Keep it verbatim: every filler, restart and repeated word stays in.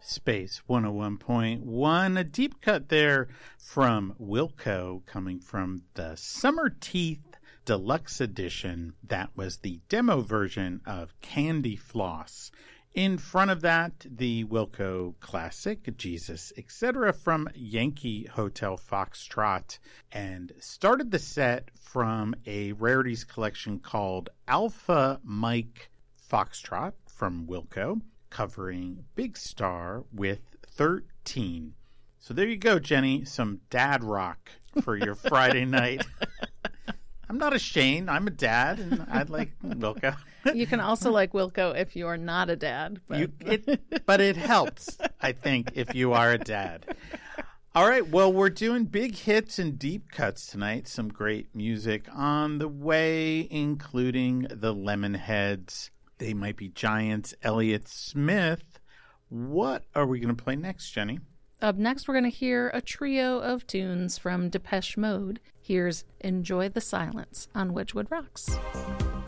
Space one oh one point one, a deep cut there from Wilco, coming from the Summer Teeth Deluxe Edition. That was the demo version of Candy Floss. In front of that, the Wilco classic, Jesus, et cetera, from Yankee Hotel Foxtrot, and started the set from a rarities collection called Alpha Mike Foxtrot from Wilco, covering Big Star with thirteen. So there you go, Jenny, some dad rock for your Friday night. I'm not ashamed. I'm a dad, and I like Wilco. You can also like Wilco if you are not a dad. But, you, it, but it helps, I think, if you are a dad. All right. Well, we're doing big hits and deep cuts tonight. Some great music on the way, including the Lemonheads. They Might Be Giants, Elliott Smith. What are we going to play next, Jenny? Up next, we're going to hear a trio of tunes from Depeche Mode. Here's Enjoy the Silence on Wedgwood Rocks.